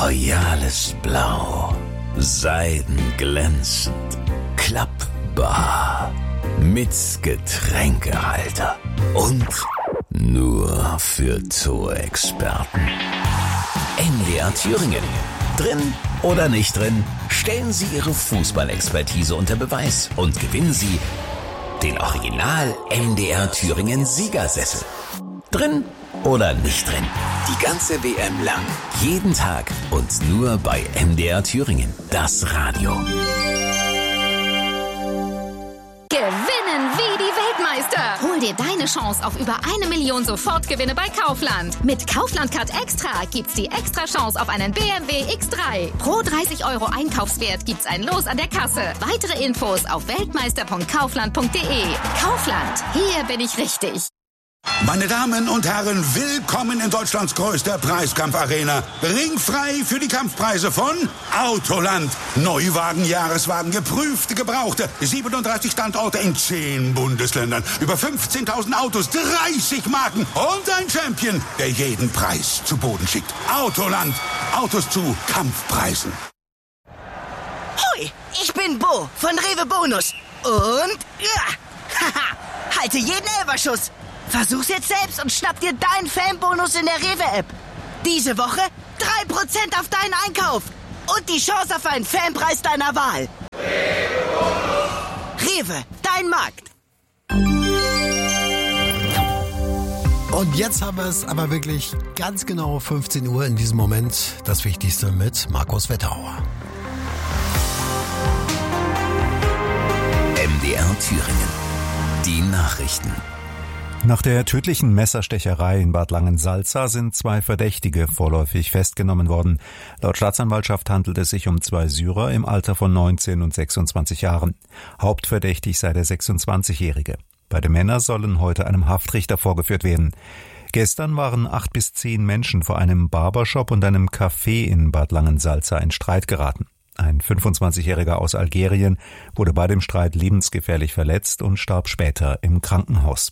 royales Blau, seidenglänzend, klappbar, mit Getränkehalter und nur für Tourexperten. MDR Thüringen. Drin oder nicht drin, stellen Sie Ihre Fußballexpertise unter Beweis und gewinnen Sie den Original MDR Thüringen Siegersessel. Drin oder nicht drin, die ganze WM lang, jeden Tag und nur bei MDR Thüringen, das Radio. Gewinnen wie die Weltmeister. Hol dir deine Chance auf über 1 Million Sofortgewinne bei Kaufland. Mit Kaufland Card Extra gibt's die extra Chance auf einen BMW X3. Pro 30 € Einkaufswert gibt's ein Los an der Kasse. Weitere Infos auf weltmeister.kaufland.de. Kaufland, hier bin ich richtig. Meine Damen und Herren, willkommen in Deutschlands größter Preiskampfarena. Ringfrei für die Kampfpreise von Autoland. Neuwagen, Jahreswagen, geprüfte, gebrauchte. 37 Standorte in 10 Bundesländern. Über 15.000 Autos, 30 Marken und ein Champion, der jeden Preis zu Boden schickt. Autoland. Autos zu Kampfpreisen. Hoi, ich bin Bo von Rewe Bonus. Und haha, halte jeden Elferschuss. Versuch's jetzt selbst und schnapp dir deinen Fanbonus in der Rewe-App. Diese Woche 3% auf deinen Einkauf und die Chance auf einen Fanpreis deiner Wahl. Rewe, dein Markt. Und jetzt haben wir es aber wirklich ganz genau 15 Uhr in diesem Moment. Das Wichtigste mit Markus Wetterauer. MDR Thüringen. Die Nachrichten. Nach der tödlichen Messerstecherei in Bad Langensalza sind 2 Verdächtige vorläufig festgenommen worden. Laut Staatsanwaltschaft handelt es sich um 2 Syrer im Alter von 19 und 26 Jahren. Hauptverdächtig sei der 26-Jährige. Beide Männer sollen heute einem Haftrichter vorgeführt werden. Gestern waren 8 bis 10 Menschen vor einem Barbershop und einem Café in Bad Langensalza in Streit geraten. Ein 25-Jähriger aus Algerien wurde bei dem Streit lebensgefährlich verletzt und starb später im Krankenhaus.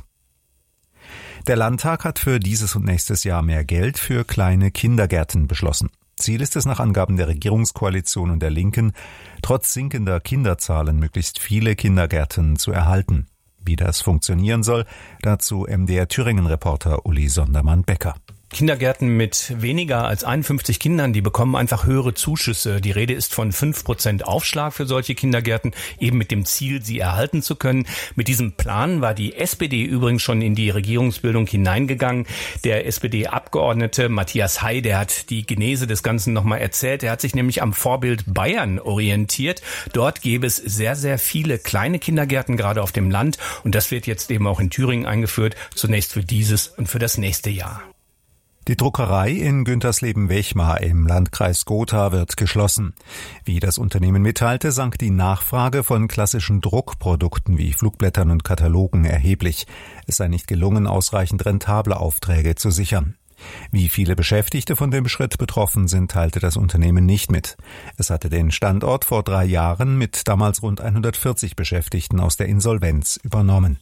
Der Landtag hat für dieses und nächstes Jahr mehr Geld für kleine Kindergärten beschlossen. Ziel ist es nach Angaben der Regierungskoalition und der Linken, trotz sinkender Kinderzahlen möglichst viele Kindergärten zu erhalten. Wie das funktionieren soll, dazu MDR Thüringen-Reporter Uli Sondermann-Becker. Kindergärten mit weniger als 51 Kindern, die bekommen einfach höhere Zuschüsse. Die Rede ist von 5% Aufschlag für solche Kindergärten, eben mit dem Ziel, sie erhalten zu können. Mit diesem Plan war die SPD übrigens schon in die Regierungsbildung hineingegangen. Der SPD-Abgeordnete Matthias Hay, der hat die Genese des Ganzen nochmal erzählt. Er hat sich nämlich am Vorbild Bayern orientiert. Dort gäbe es sehr, sehr viele kleine Kindergärten, gerade auf dem Land. Und das wird jetzt eben auch in Thüringen eingeführt, zunächst für dieses und für das nächste Jahr. Die Druckerei in Güntersleben-Wechmar im Landkreis Gotha wird geschlossen. Wie das Unternehmen mitteilte, sank die Nachfrage von klassischen Druckprodukten wie Flugblättern und Katalogen erheblich. Es sei nicht gelungen, ausreichend rentable Aufträge zu sichern. Wie viele Beschäftigte von dem Schritt betroffen sind, teilte das Unternehmen nicht mit. Es hatte den Standort vor 3 Jahren mit damals rund 140 Beschäftigten aus der Insolvenz übernommen.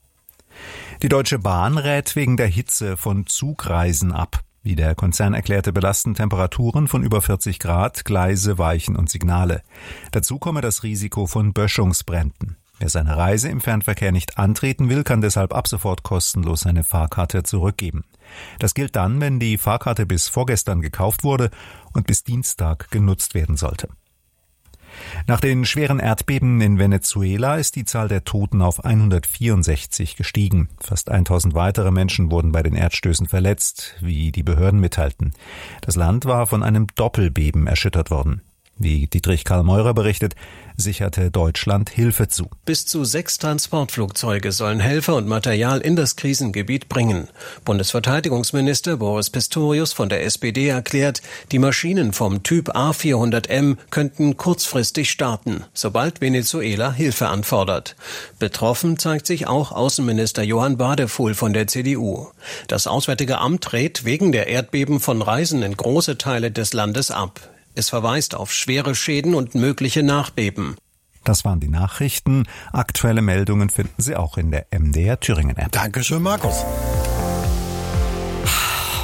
Die Deutsche Bahn rät wegen der Hitze von Zugreisen ab. Wie der Konzern erklärte, belasten Temperaturen von über 40 Grad Gleise, Weichen und Signale. Dazu komme das Risiko von Böschungsbränden. Wer seine Reise im Fernverkehr nicht antreten will, kann deshalb ab sofort kostenlos seine Fahrkarte zurückgeben. Das gilt dann, wenn die Fahrkarte bis vorgestern gekauft wurde und bis Dienstag genutzt werden sollte. Nach den schweren Erdbeben in Venezuela ist die Zahl der Toten auf 164 gestiegen. Fast 1000 weitere Menschen wurden bei den Erdstößen verletzt, wie die Behörden mitteilten. Das Land war von einem Doppelbeben erschüttert worden. Wie Dietrich Karl Meurer berichtet, sicherte Deutschland Hilfe zu. Bis zu 6 Transportflugzeuge sollen Helfer und Material in das Krisengebiet bringen. Bundesverteidigungsminister Boris Pistorius von der SPD erklärt, die Maschinen vom Typ A400M könnten kurzfristig starten, sobald Venezuela Hilfe anfordert. Betroffen zeigt sich auch Außenminister Johann Badefuhl von der CDU. Das Auswärtige Amt rät wegen der Erdbeben von Reisen in große Teile des Landes ab. Es verweist auf schwere Schäden und mögliche Nachbeben. Das waren die Nachrichten. Aktuelle Meldungen finden Sie auch in der MDR Thüringen App. Dankeschön, Markus.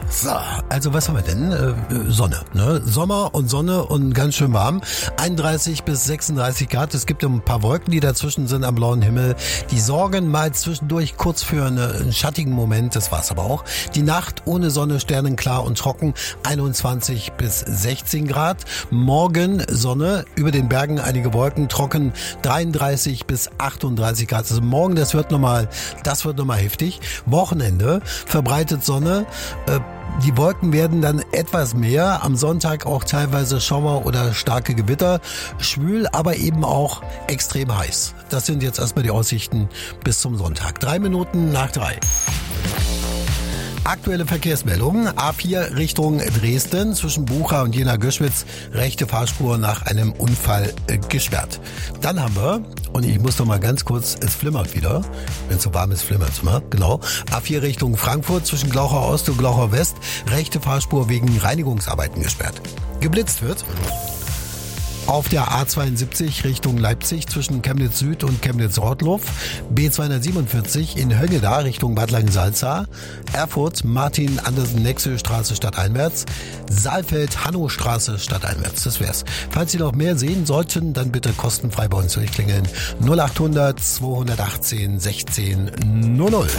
So, also was haben wir denn? Sonne, ne? Sommer und Sonne und ganz schön warm. 31 bis 36 Grad. Es gibt ein paar Wolken, die dazwischen sind am blauen Himmel. Die sorgen mal zwischendurch kurz für einen schattigen Moment. Das war's aber auch. Die Nacht ohne Sonne, sternenklar und trocken. 21 bis 16 Grad. Morgen Sonne, über den Bergen einige Wolken, trocken. 33 bis 38 Grad. Also morgen, das wird nochmal heftig. Wochenende, verbreitet Sonne. Die Wolken werden dann etwas mehr. Am Sonntag auch teilweise Schauer oder starke Gewitter. Schwül, aber eben auch extrem heiß. Das sind jetzt erstmal die Aussichten bis zum Sonntag. 3 Minuten nach 3. Aktuelle Verkehrsmeldungen. A4 Richtung Dresden zwischen Bucha und Jena-Göschwitz. Rechte Fahrspur nach einem Unfall gesperrt. Dann haben wir, und ich muss noch mal ganz kurz, es flimmert wieder. Wenn es so warm ist, flimmert es mal. Genau. A4 Richtung Frankfurt zwischen Glauchau Ost und Glauchau West. Rechte Fahrspur wegen Reinigungsarbeiten gesperrt. Geblitzt wird auf der A72 Richtung Leipzig zwischen Chemnitz Süd und Chemnitz Rottluff, B247 in Höngeda Richtung Bad Langensalza, Erfurt Martin-Andersen-Nexö-Straße stadteinwärts, Saalfeld-Hannow-Straße stadteinwärts. Das wär's. Falls Sie noch mehr sehen sollten, dann bitte kostenfrei bei uns durchklingeln. 0800 218 16 00.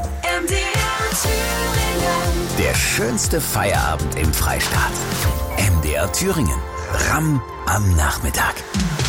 Der schönste Feierabend im Freistaat. MDR Thüringen. Ramm am Nachmittag.